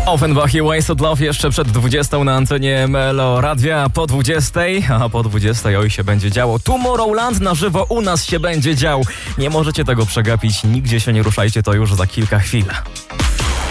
Offenbach i Wasted Love jeszcze przed 20 na antenie Melo Radia, po 20, a po 20 oj się będzie działo. Tomorrowland na żywo u nas się będzie dział. Nie możecie tego przegapić, nigdzie się nie ruszajcie, to już za kilka chwil.